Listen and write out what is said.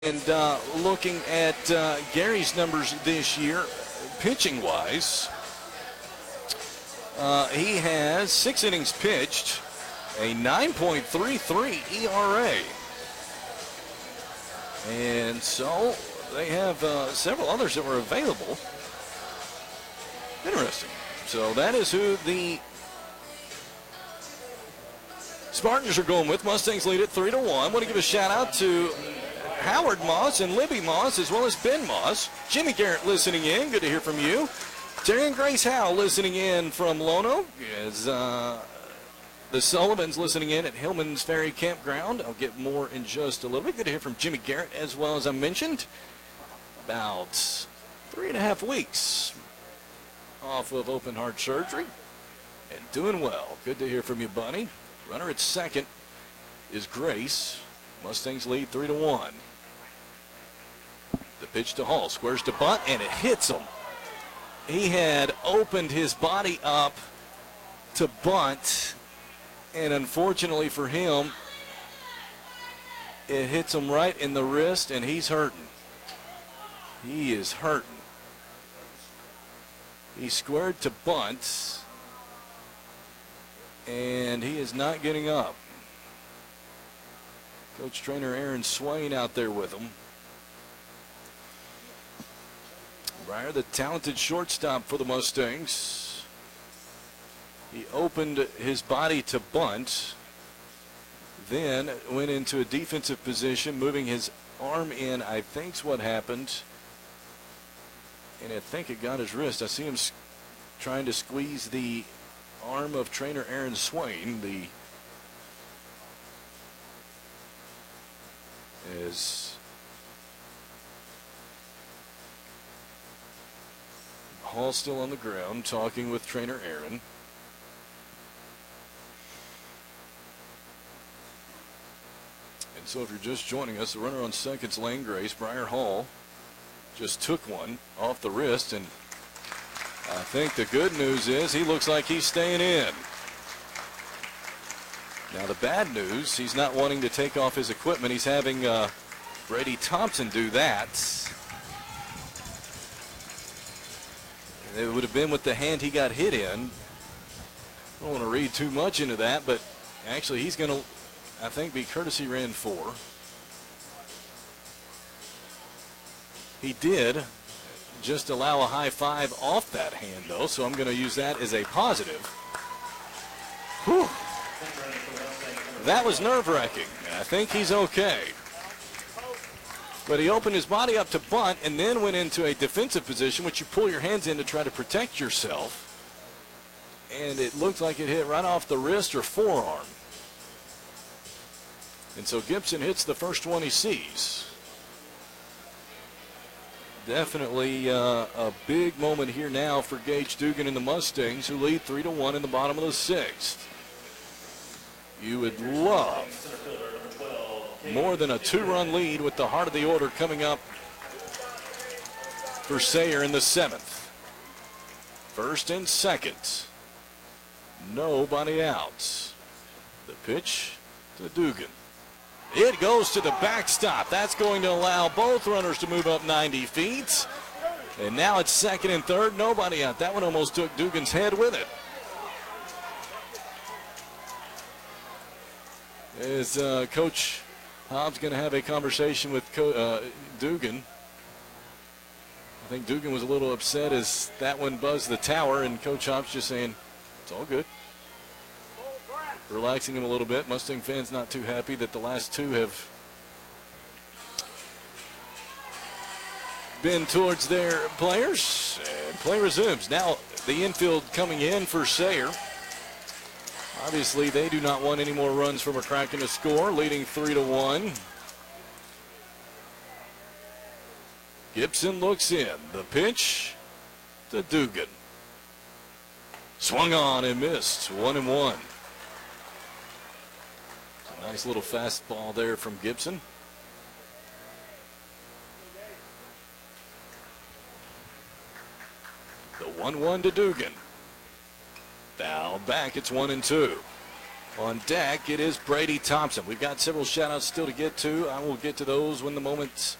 And looking at Gary's numbers this year, pitching-wise, he has 6 innings pitched, a 9.33 ERA. And so they have several others that were available. Interesting. So that is who the Spartans are going with. Mustangs lead it 3-1. I want to give a shout-out to Howard Moss and Libby Moss, as well as Ben Moss. Jimmy Garrett listening in. Good to hear from you. Terry and Grace Howe listening in from Lono. As the Sullivans listening in at Hillman's Ferry Campground. I'll get more in just a little bit. Good to hear from Jimmy Garrett, as well as I mentioned. About 3.5 weeks off of open heart surgery and doing well. Good to hear from you, Bunny. Runner at second is Grace. Mustangs lead 3-1. The pitch to Hall, squares to bunt, and it hits him. He had opened his body up to bunt, and unfortunately for him, it hits him right in the wrist, and he's hurting. He is hurting. He squared to bunt, and he is not getting up. Coach trainer Aaron Swain out there with him. Breyer, the talented shortstop for the Mustangs. He opened his body to bunt, then went into a defensive position, moving his arm in, I think's what happened. And I think it got his wrist. I see him trying to squeeze the arm of trainer Aaron Swain. As Hall still on the ground talking with trainer Aaron. And so if you're just joining us, the runner on second's Lane Grace. Briar Hall just took one off the wrist, and I think the good news is he looks like he's staying in. Now the bad news, he's not wanting to take off his equipment. He's having Brady Thompson do that. It would have been with the hand he got hit in. I don't want to read too much into that, but actually he's going to, I think, be courtesy ran 4. He did just allow a high five off that hand, though, so I'm going to use that as a positive. Whew. That was nerve-wracking. I think he's okay. But he opened his body up to bunt and then went into a defensive position, which you pull your hands in to try to protect yourself. And it looked like it hit right off the wrist or forearm. And so Gibson hits the first one he sees. Definitely a big moment here now for Gage Dugan and the Mustangs, who lead 3-1 in the bottom of the 6th. You would love more than a 2-run lead with the heart of the order coming up for Sayre in the 7th. First and second. Nobody out. The pitch to Dugan. It goes to the backstop. That's going to allow both runners to move up 90 feet. And now it's second and third. Nobody out. That one almost took Dugan's head with it. Is Coach Hobbs going to have a conversation with Dugan? I think Dugan was a little upset as that one buzzed the tower, and Coach Hobbs just saying, it's all good. Relaxing him a little bit. Mustang fans not too happy that the last 2 have been towards their players. And play resumes. Now the infield coming in for Sayre. Obviously, they do not want any more runs from McCracken to score, leading 3-1. Gibson looks in. The pitch to Dugan. Swung on and missed. 1-1. Nice little fastball there from Gibson. The 1-1 to Dugan. Foul back, it's 1-2. On deck, it is Brady Thompson. We've got several shout-outs still to get to. I will get to those when the moment